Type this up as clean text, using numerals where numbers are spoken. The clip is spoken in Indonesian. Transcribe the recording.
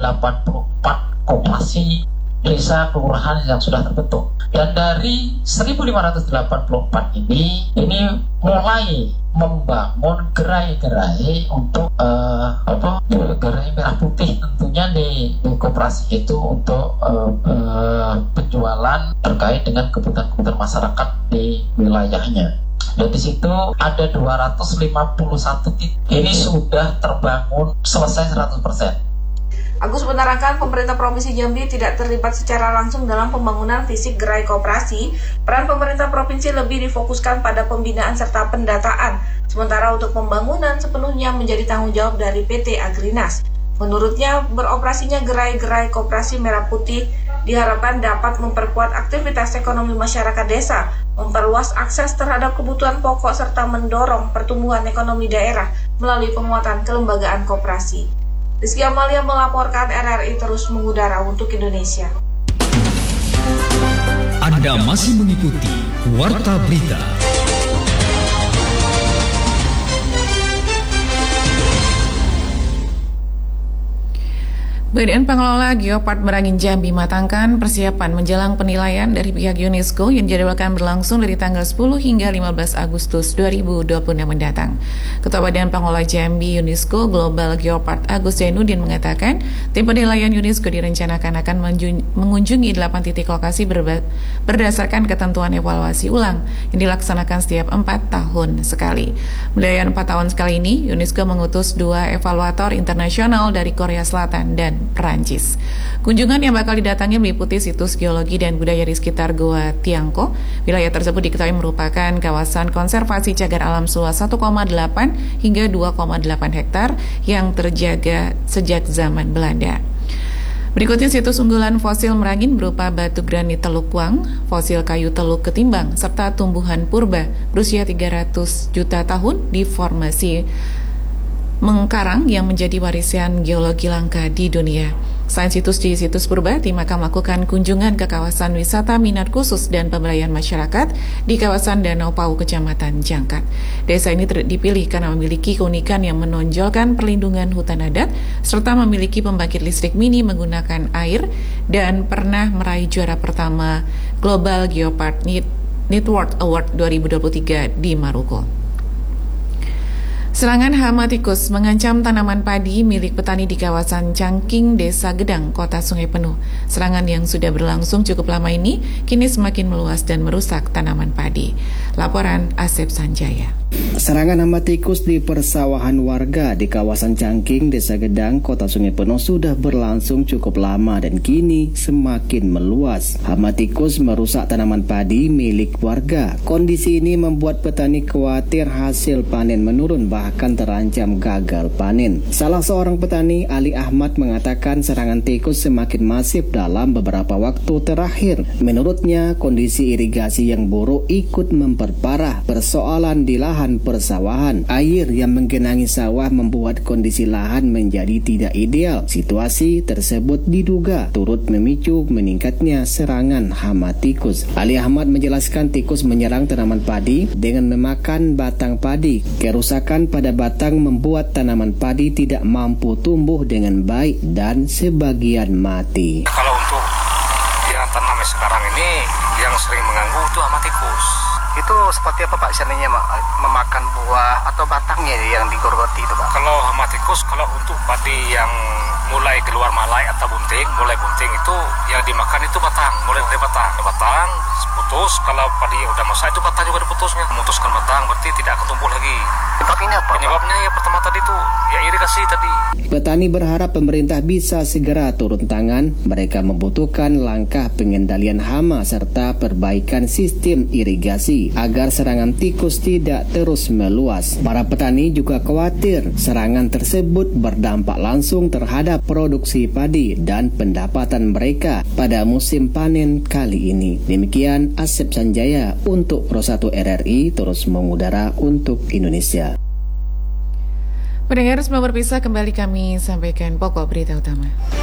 84 koperasi desa kelurahan yang sudah terbentuk. Dan dari 1584 ini mulai membangun gerai-gerai untuk gerai merah putih tentunya di koperasi itu untuk penjualan terkait dengan kebutuhan masyarakat di wilayahnya. Dan di situ ada 251 titik. Ini sudah terbangun selesai 100%. Agus menerangkan pemerintah Provinsi Jambi tidak terlibat secara langsung dalam pembangunan fisik gerai koperasi. Peran pemerintah provinsi lebih difokuskan pada pembinaan serta pendataan, sementara untuk pembangunan sepenuhnya menjadi tanggung jawab dari PT Agrinas. Menurutnya, beroperasinya gerai-gerai koperasi merah putih diharapkan dapat memperkuat aktivitas ekonomi masyarakat desa, memperluas akses terhadap kebutuhan pokok serta mendorong pertumbuhan ekonomi daerah melalui penguatan kelembagaan koperasi. Rizky Amalia melaporkan, RRI terus mengudara untuk Indonesia. Anda masih mengikuti Warta Berita. Badan Pengelola Geopark Merangin Jambi matangkan persiapan menjelang penilaian dari pihak UNESCO yang dijadwalkan berlangsung dari tanggal 10 hingga 15 Agustus 2026 mendatang. Ketua Badan Pengelola Jambi UNESCO Global Geopark Agus Zainuddin mengatakan, tim penilaian UNESCO direncanakan akan mengunjungi 8 titik lokasi berdasarkan ketentuan evaluasi ulang yang dilaksanakan setiap 4 tahun sekali. Penilaian 4 tahun sekali ini, UNESCO mengutus 2 evaluator internasional dari Korea Selatan dan Perancis. Kunjungan yang bakal didatangi meliputi situs geologi dan budaya di sekitar Goa Tiangko. Wilayah tersebut diketahui merupakan kawasan konservasi cagar alam seluas 1,8 hingga 2,8 hektar yang terjaga sejak zaman Belanda. Berikutnya situs unggulan fosil Merangin berupa batu granit Teluk Wang, fosil kayu Teluk Ketimbang, serta tumbuhan purba berusia 300 juta tahun di formasi Mengkarang yang menjadi warisan geologi langka di dunia. Selain situs di situs purba, tim akan melakukan kunjungan ke kawasan wisata minat khusus dan pemberdayaan masyarakat di kawasan Danau Pau, Kecamatan Jangkat. Desa ini dipilih karena memiliki keunikan yang menonjolkan perlindungan hutan adat, serta memiliki pembangkit listrik mini menggunakan air, dan pernah meraih juara pertama Global Geopark Network Award 2023 di Maluku. Serangan hama tikus mengancam tanaman padi milik petani di kawasan Cangking, Desa Gedang, Kota Sungai Penuh. Serangan yang sudah berlangsung cukup lama ini kini semakin meluas dan merusak tanaman padi. Laporan Asep Sanjaya. Serangan hama tikus di persawahan warga di kawasan Cangking, Desa Gedang, Kota Sungai Penuh sudah berlangsung cukup lama dan kini semakin meluas. Hama tikus merusak tanaman padi milik warga. Kondisi ini membuat petani khawatir hasil panen menurun, bahkan terancam gagal panen. Salah seorang petani, Ali Ahmad, mengatakan serangan tikus semakin masif dalam beberapa waktu terakhir. Menurutnya, kondisi irigasi yang buruk ikut memperparah persoalan di lahan persawahan. Air yang menggenangi sawah membuat kondisi lahan menjadi tidak ideal. Situasi tersebut diduga turut memicu meningkatnya serangan hama tikus. Ali Ahmad menjelaskan tikus menyerang tanaman padi dengan memakan batang padi. Kerusakan pada batang membuat tanaman padi tidak mampu tumbuh dengan baik dan sebagian mati. Kalau untuk yang tanam sekarang ini yang sering mengganggu itu hama tikus. Itu seperti apa Pak, seandainya memakan buah atau batangnya yang digorgoti itu Pak? Kalau hama tikus, kalau untuk padi yang mulai keluar malai atau mulai bunting itu yang dimakan itu batang, mulai dari batang putus. Kalau padi udah masak itu batang juga diputusnya. Memutuskan batang berarti tidak akan tumbuh lagi. Penyebabnya apa? Penyebabnya yang pertama tadi itu ya irigasi tadi. Petani berharap pemerintah bisa segera turun tangan. Mereka membutuhkan langkah pengendalian hama serta perbaikan sistem irigasi agar serangan tikus tidak terus meluas. Para petani juga khawatir serangan tersebut berdampak langsung terhadap produksi padi dan pendapatan mereka pada musim panen kali ini. Demikian Asep Sanjaya untuk Pro 1 RRI terus mengudara untuk Indonesia. Pendengar, sebelum berpisah kembali kami sampaikan pokok berita utama.